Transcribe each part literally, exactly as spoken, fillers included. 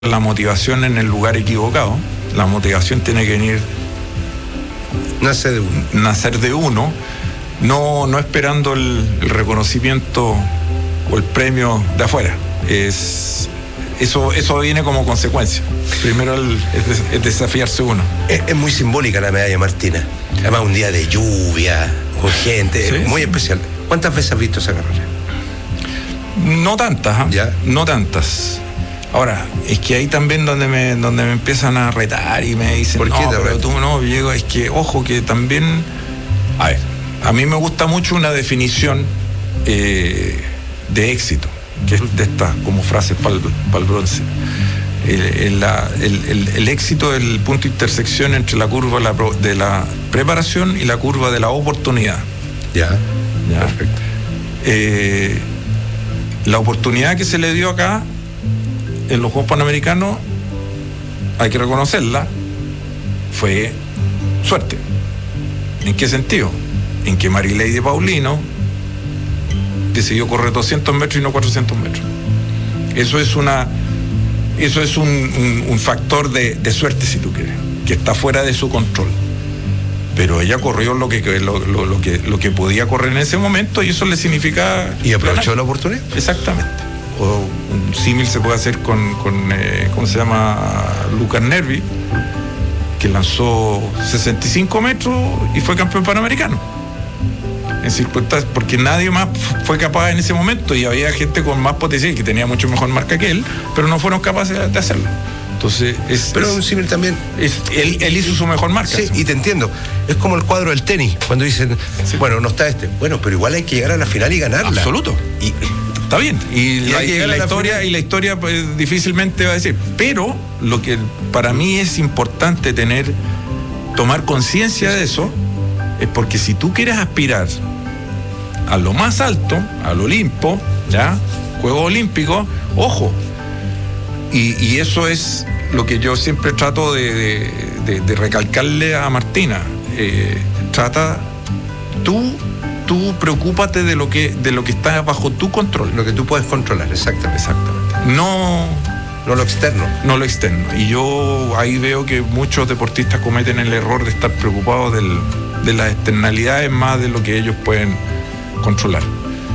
la motivación en el lugar equivocado. La motivación tiene que venir nace de uno, nacer de uno, no, no esperando el, el reconocimiento o el premio de afuera. Es, eso, eso viene como consecuencia. Primero el, es, es desafiarse uno. Es, es muy simbólica la medalla Martina. Además un día de lluvia, con gente, ¿sí? Muy especial. ¿Cuántas veces has visto esa carrera? No tantas, ¿eh? ¿Ya? No tantas. Ahora, es que ahí también donde me, donde me empiezan a retar y me dicen, ¿por qué no, te pero retas? tú no, llego, es que, ojo, que también, a ver, a mí me gusta mucho una definición eh, de éxito, que es de esta, como frase para el bronce. El, el, la, el, el, el éxito es el punto de intersección entre la curva de la, de la preparación y la curva de la oportunidad. Ya, ya. Perfecto. Eh, la oportunidad que se le dio acá en los Juegos Panamericanos, hay que reconocerla, fue suerte. ¿En qué sentido? En que Marileide Paulino decidió correr doscientos metros y no cuatrocientos metros. Eso es una eso es un, un, un factor de, de suerte, si tú quieres, que está fuera de su control. Pero ella corrió lo que, lo, lo, lo que, lo que podía correr en ese momento y eso le significa... ¿Y aprovechó ganar. La oportunidad? Exactamente. O un símil se puede hacer con, con eh, ¿cómo se llama? Lucas Nervi, que lanzó sesenta y cinco metros y fue campeón panamericano. En circunstancias, porque nadie más fue capaz en ese momento y había gente con más potencial que tenía mucho mejor marca que él, pero no fueron capaces de hacerlo. Entonces, es, pero es, un símil también. Es, él, él hizo su mejor marca. Sí, y te entiendo. Es como el cuadro del tenis, cuando dicen, sí, bueno, no está este. Bueno, pero igual hay que llegar a la final y ganarla. Absoluto. Y está bien. Y, y, la, y, la, la historia, final. y la historia pues, difícilmente va a decir. Pero lo que para mí es importante tener, tomar conciencia de eso, es porque si tú quieres aspirar a lo más alto, al Olimpo, ¿ya? Juegos Olímpicos, ojo. Y, y eso es lo que yo siempre trato de, de, de, de recalcarle a Martina. Eh, trata, tú, tú preocúpate de lo que, de lo que está bajo tu control. Lo que tú puedes controlar, exactamente. Exactamente. No, no lo externo. No lo externo. Y yo ahí veo que muchos deportistas cometen el error de estar preocupados del, de las externalidades más de lo que ellos pueden controlar.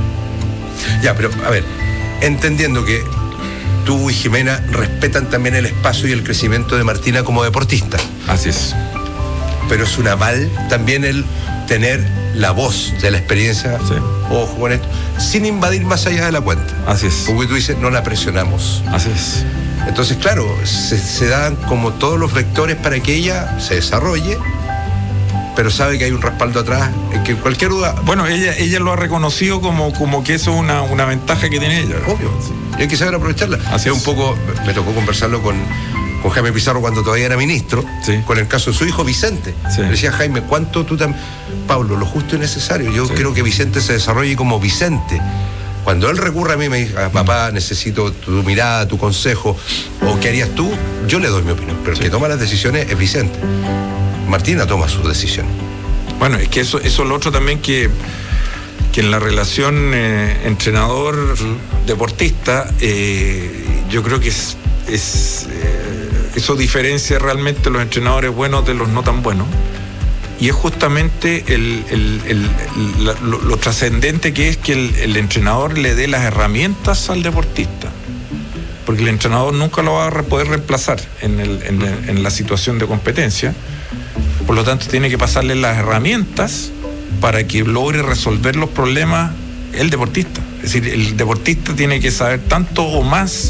Ya, pero a ver, entendiendo que tú y Jimena respetan también el espacio y el crecimiento de Martina como deportista. Así es. Pero es un aval también el tener la voz de la experiencia, sí, ojo con esto, sin invadir más allá de la cuenta. Así es. Porque tú dices, no la presionamos. Así es. Entonces, claro, se, se dan como todos los vectores para que ella se desarrolle, pero sabe que hay un respaldo atrás, que cualquier duda... Bueno, ella ella lo ha reconocido como, como que eso es una, una ventaja que tiene ella. Obvio. Sí. Y hay que saber aprovecharla. Así es es. un poco, me tocó conversarlo con, con Jaime Pizarro cuando todavía era ministro, sí, con el caso de su hijo Vicente. Sí. Le decía, Jaime, ¿cuánto tú también? Pablo, lo justo y necesario. Yo sí. quiero que Vicente se desarrolle como Vicente. Cuando él recurre a mí, me dice, papá, necesito tu mirada, tu consejo, o qué harías tú, yo le doy mi opinión. Pero sí, el que toma las decisiones es Vicente. Martina toma sus decisiones. Bueno, es que eso, eso es lo otro también que, que en la relación eh, entrenador-deportista, eh, yo creo que es, es eh, eso diferencia realmente los entrenadores buenos de los no tan buenos. Y es justamente el, el, el, el, la, lo, lo trascendente que es que el, el entrenador le dé las herramientas al deportista. Porque el entrenador nunca lo va a poder reemplazar en, el, en, el, en la situación de competencia. Por lo tanto, tiene que pasarle las herramientas para que logre resolver los problemas el deportista. Es decir, el deportista tiene que saber tanto o más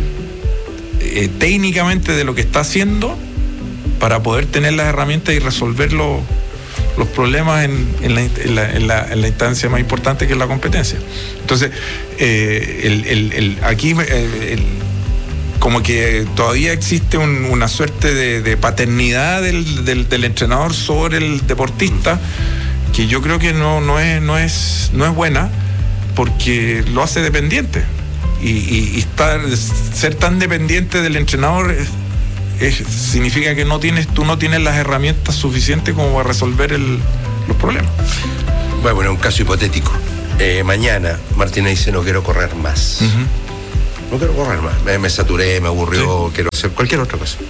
eh, técnicamente de lo que está haciendo para poder tener las herramientas y resolver los, los problemas en, en, la, en, la, en, la, en la instancia más importante que es la competencia. Entonces, eh, el, el, el, aquí... Eh, el, como que todavía existe un, una suerte de, de paternidad del, del, del entrenador sobre el deportista, que yo creo que no, no, es, no, es, no es buena, porque lo hace dependiente. Y, y, y estar, ser tan dependiente del entrenador es, es, significa que no tienes, tú no tienes las herramientas suficientes como para resolver el, los problemas. Bueno, un caso hipotético. Eh, mañana Martina dice, no quiero correr más. Uh-huh. no quiero correr más, me, me saturé, me aburrió, sí. quiero hacer cualquier otra cosa.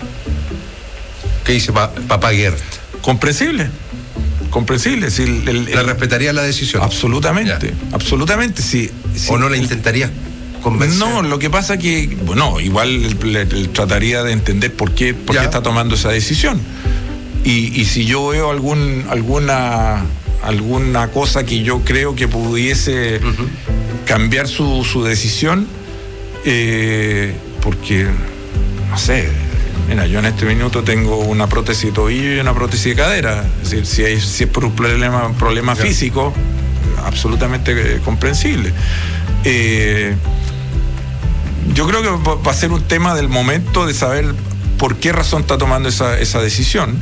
¿Qué dice pa, papá Gert? Comprensible, comprensible. Si el, el, ¿La respetaría la decisión? Absolutamente, ya. absolutamente. Si, si, ¿O no la intentarías convencer? No, lo que pasa que, bueno, igual le, le trataría de entender por qué, por qué está tomando esa decisión. Y, y si yo veo algún, alguna, alguna cosa que yo creo que pudiese uh-huh. cambiar su, su decisión, eh, porque, no sé, mira, yo en este minuto tengo una prótesis de tobillo y una prótesis de cadera. Es decir, si, hay, si es por un problema, un problema físico, absolutamente comprensible. Eh, yo creo que va a ser un tema del momento de saber por qué razón está tomando esa, esa decisión.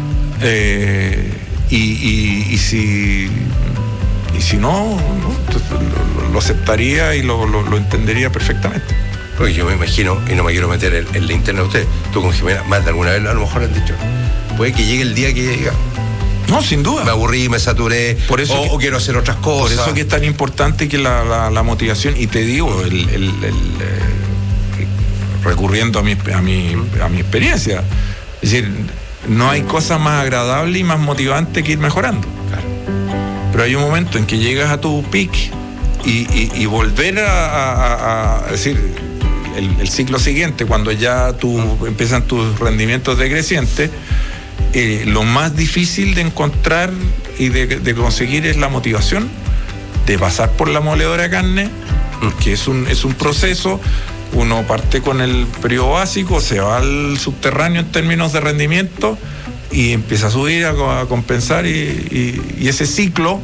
Eh, y, y, y si y si no, ¿no? Lo, lo aceptaría y lo, lo, lo entendería perfectamente. Pues yo me imagino, y no me quiero meter en, en la interna de usted, tú con Jimena, más de alguna vez a lo mejor han dicho, puede que llegue el día que llega. No, sin duda. Me aburrí, me saturé, por eso o, que, o quiero hacer otras cosas. Por eso que es tan importante que la, la, la motivación, y te digo, el, el, el, eh, recurriendo a mi, a, mi, a mi experiencia, es decir, no hay cosa más agradable y más motivante que ir mejorando. Claro. Pero hay un momento en que llegas a tu peak y, y, y volver a, a, a decir, el, el ciclo siguiente, cuando ya tú empiezan tus rendimientos decrecientes, eh, lo más difícil de encontrar y de, de conseguir es la motivación de pasar por la moledora de carne, que es un, es un proceso. Uno parte con el periodo básico, se va al subterráneo en términos de rendimiento y empieza a subir, a, a compensar y, y, y ese ciclo,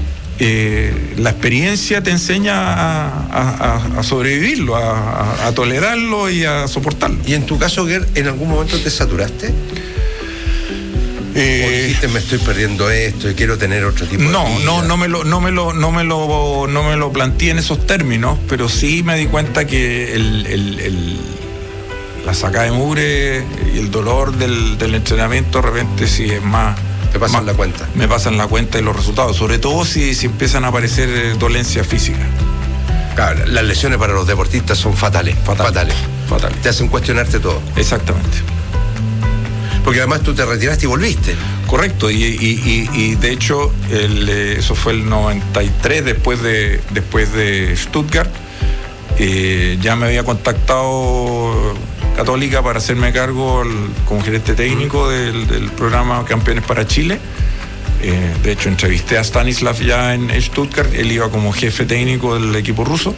eh, la experiencia te enseña a, a, a sobrevivirlo, a, a tolerarlo y a soportarlo. ¿Y en tu caso, Gert, en algún momento te saturaste? Eh, ¿O dijiste me estoy perdiendo esto y quiero tener otro tipo de no, vida? No, no me lo, no me lo, no me lo, no me lo planteé en esos términos, pero sí me di cuenta que el, el, el, la sacada de mugre y el dolor del, del entrenamiento de repente sí es más. Te pasan más, la cuenta. Me pasan la cuenta y los resultados, sobre todo si, si empiezan a aparecer dolencias físicas. Claro, las lesiones para los deportistas son fatales, fatales, fatales. fatales. Te hacen cuestionarte todo. Exactamente. Porque además tú te retiraste y volviste. Correcto, y, y, y, y de hecho el, eso fue el noventa y tres, después de, después de Stuttgart. Eh, ya me había contactado Católica para hacerme cargo el, como gerente técnico del, del programa Campeones para Chile. Eh, de hecho entrevisté a Stanislav ya en Stuttgart, él iba como jefe técnico del equipo ruso.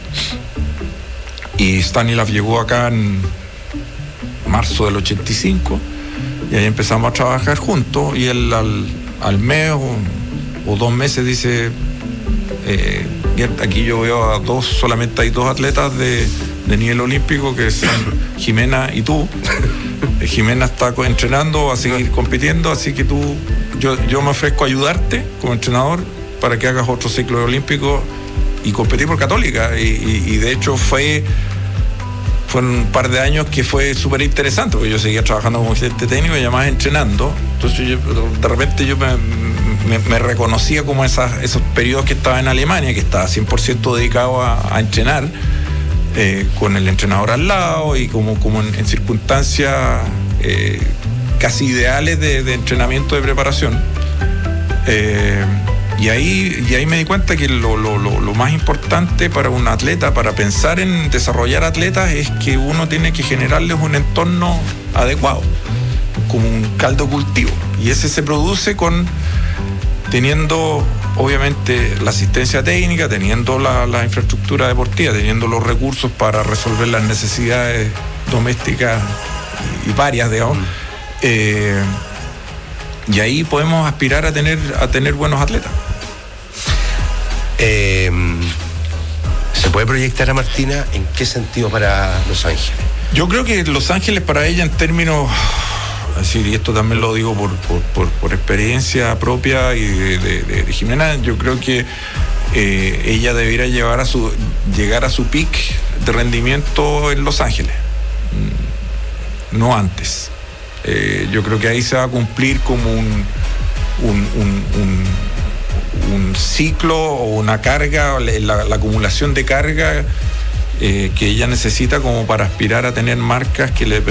Y Stanislav llegó acá en marzo del ochenta y cinco. Y ahí empezamos a trabajar juntos y él al, al mes o, o dos meses dice, eh, aquí yo veo a dos, solamente hay dos atletas de, de nivel olímpico que son Jimena y tú. Jimena está entrenando, va a seguir compitiendo, así que tú, yo, yo me ofrezco a ayudarte como entrenador para que hagas otro ciclo olímpico y competir por Católica. Y, y, y de hecho fue... Fueron un par de años que fue súper interesante, porque yo seguía trabajando como gerente técnico y además entrenando. Entonces yo, de repente yo me, me, me reconocía como esas, esos periodos que estaba en Alemania, que estaba cien por ciento dedicado a, a entrenar, eh, con el entrenador al lado y como, como en, en circunstancias eh, casi ideales de, de entrenamiento, de preparación. Eh, Y ahí, y ahí me di cuenta que lo, lo, lo, lo más importante para un atleta, para pensar en desarrollar atletas, es que uno tiene que generarles un entorno adecuado, como un caldo cultivo. Y ese se produce con teniendo, obviamente, la asistencia técnica, teniendo la, la infraestructura deportiva, teniendo los recursos para resolver las necesidades domésticas y varias, digamos. Mm. Eh, y ahí podemos aspirar a tener, a tener buenos atletas. Eh, ¿Se puede proyectar a Martina en qué sentido para Los Ángeles? Yo creo que Los Ángeles para ella en términos, es decir, y esto también lo digo por, por, por, por experiencia propia y de, de, de, de Jimena, yo creo que eh, ella debiera llevar a su, llegar a su peak de rendimiento en Los Ángeles, no antes. Eh, yo creo que ahí se va a cumplir como un, un, un, un un ciclo o una carga, la, la acumulación de carga eh, que ella necesita como para aspirar a tener marcas que le